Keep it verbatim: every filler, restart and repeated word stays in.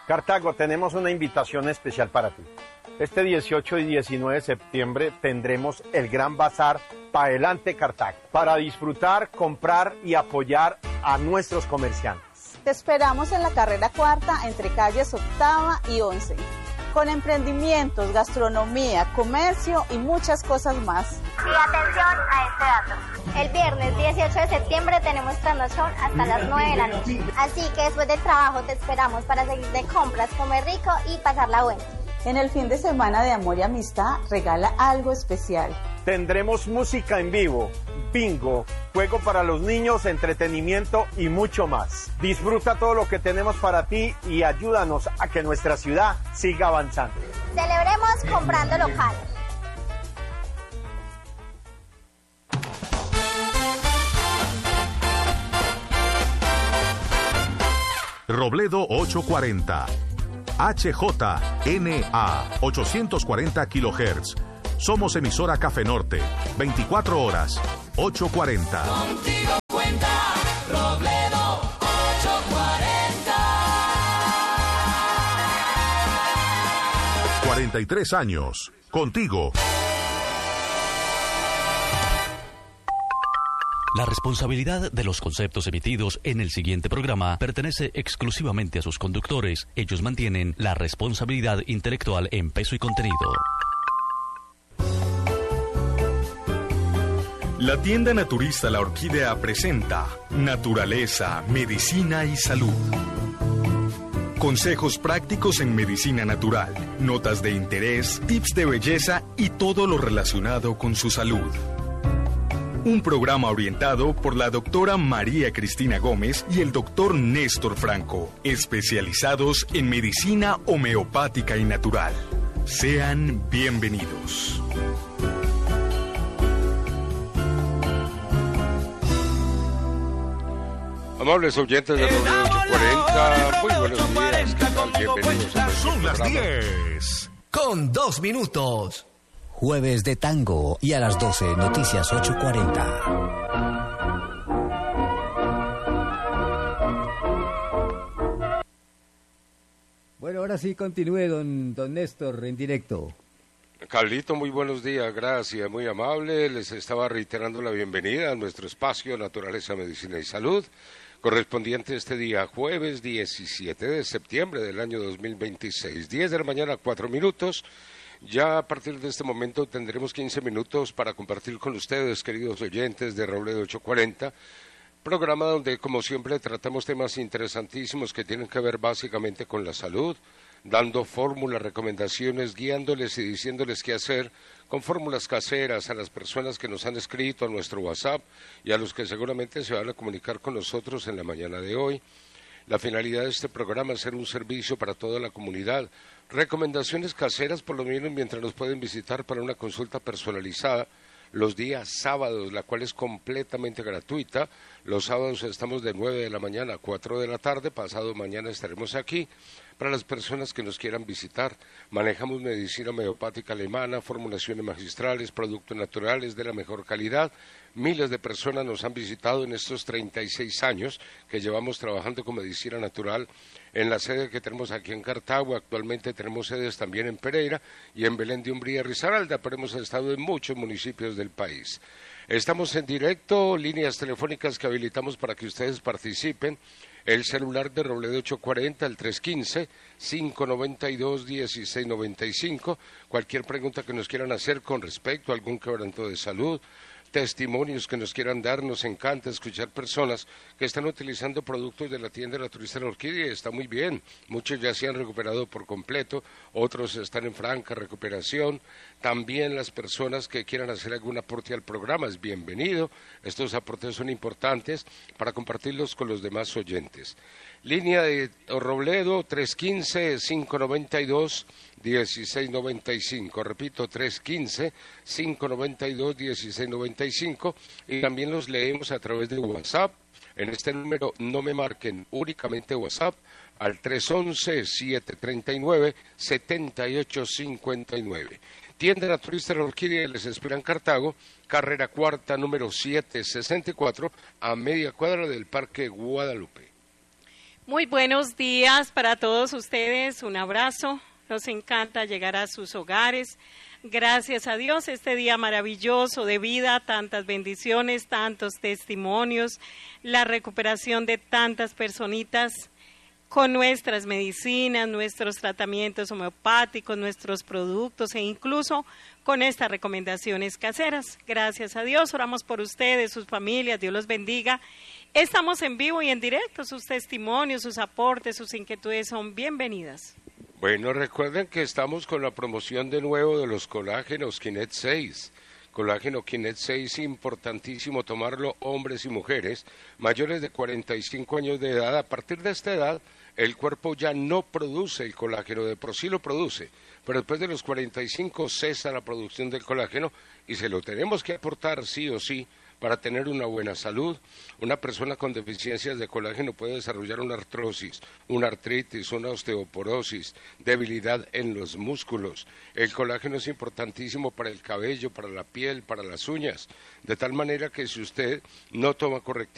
Cartago, tenemos una invitación especial para ti. Este dieciocho y diecinueve de septiembre tendremos el Gran Bazar Pa' Adelante Cartago, para disfrutar, comprar y apoyar a nuestros comerciantes. Te esperamos en la carrera cuarta entre calles octava y once, con emprendimientos, gastronomía, comercio y muchas cosas más. Y atención a este dato. El viernes dieciocho de septiembre tenemos trasnochón hasta las nueve de la noche. Así que después del trabajo te esperamos para seguir de compras, comer rico y pasarla buena. En el fin de semana de amor y amistad, regala algo especial. Tendremos música en vivo, bingo, juego para los niños, entretenimiento y mucho más. Disfruta todo lo que tenemos para ti y ayúdanos a que nuestra ciudad siga avanzando. Celebremos comprando local. Robledo ochocientos cuarenta. H J N A ochocientos cuarenta kilohertz. Somos emisora Café Norte. veinticuatro horas. ochocientos cuarenta. Contigo cuenta Robledo ochocientos cuarenta. cuarenta y tres años. Contigo. La responsabilidad de los conceptos emitidos en el siguiente programa pertenece exclusivamente a sus conductores. Ellos mantienen la responsabilidad intelectual en peso y contenido. La tienda naturista La Orquídea presenta Naturaleza, Medicina y Salud. Consejos prácticos en medicina natural, notas de interés, tips de belleza y todo lo relacionado con su salud. Un programa orientado por la doctora María Cristina Gómez y el doctor Néstor Franco, especializados en medicina homeopática y natural. Sean bienvenidos. Amables oyentes de Robledo ochocientos cuarenta, muy buenos días, ¿qué tal? Bienvenidos a Son las programa. diez. Con dos minutos. Jueves de Tango y a las doce, Noticias ochocientos cuarenta. Bueno, ahora sí continúe, don, don Néstor, en directo. Carlito, muy buenos días, gracias, muy amable. Les estaba reiterando la bienvenida a nuestro espacio Naturaleza, Medicina y Salud, correspondiente este día, jueves diecisiete de septiembre del año dos mil veintiséis, diez de la mañana, cuatro minutos. Ya a partir de este momento tendremos quince minutos para compartir con ustedes, queridos oyentes de Robledo ochocientos cuarenta, programa donde, como siempre, tratamos temas interesantísimos que tienen que ver básicamente con la salud, dando fórmulas, recomendaciones, guiándoles y diciéndoles qué hacer con fórmulas caseras a las personas que nos han escrito a nuestro WhatsApp y a los que seguramente se van a comunicar con nosotros en la mañana de hoy. La finalidad de este programa es ser un servicio para toda la comunidad. Recomendaciones caseras, por lo menos mientras nos pueden visitar para una consulta personalizada los días sábados, la cual es completamente gratuita. Los sábados estamos de nueve de la mañana a cuatro de la tarde, pasado mañana estaremos aquí. Para las personas que nos quieran visitar, manejamos medicina homeopática alemana, formulaciones magistrales, productos naturales de la mejor calidad. Miles de personas nos han visitado en estos treinta y seis años que llevamos trabajando con medicina natural en la sede que tenemos aquí en Cartago. Actualmente tenemos sedes también en Pereira y en Belén de Umbría y Risaralda, pero hemos estado en muchos municipios del país. Estamos en directo, líneas telefónicas que habilitamos para que ustedes participen. El celular de Robledo ochocientos cuarenta, el tres uno cinco, cinco nueve dos, uno seis nueve cinco. Cualquier pregunta que nos quieran hacer con respecto a algún quebranto de salud, testimonios que nos quieran dar, nos encanta escuchar personas que están utilizando productos de la tienda naturista La Orquídea, está muy bien, muchos ya se han recuperado por completo, otros están en franca recuperación, también las personas que quieran hacer algún aporte al programa es bienvenido, estos aportes son importantes para compartirlos con los demás oyentes. Línea de Robledo tres uno cinco, cinco nueve dos, uno seis nueve cinco, repito, tres uno cinco, cinco nueve dos, uno seis nueve cinco, y también los leemos a través de WhatsApp. En este número no me marquen, únicamente WhatsApp al tres once, siete treinta y nueve, setenta y ocho cincuenta y nueve. Tienda Naturista La Orquídea les espera en Cartago, carrera cuarta, número setecientos sesenta y cuatro, a media cuadra del Parque Guadalupe. Muy buenos días para todos ustedes, un abrazo, nos encanta llegar a sus hogares. Gracias a Dios, este día maravilloso de vida, tantas bendiciones, tantos testimonios, la recuperación de tantas personitas con nuestras medicinas, nuestros tratamientos homeopáticos, nuestros productos e incluso con estas recomendaciones caseras. Gracias a Dios, oramos por ustedes, sus familias, Dios los bendiga. Estamos en vivo y en directo, sus testimonios, sus aportes, sus inquietudes son bienvenidas. Bueno, recuerden que estamos con la promoción de nuevo de los colágenos Kinet seis. Colágeno Kinet seis, importantísimo tomarlo hombres y mujeres mayores de cuarenta y cinco años de edad. A partir de esta edad, el cuerpo ya no produce el colágeno, de por sí lo produce, pero después de los cuarenta y cinco cesa la producción del colágeno y se lo tenemos que aportar sí o sí para tener una buena salud. Una persona con deficiencias de colágeno puede desarrollar una artrosis, una artritis, una osteoporosis, debilidad en los músculos. El colágeno es importantísimo para el cabello, para la piel, para las uñas, de tal manera que si usted no toma correctivamente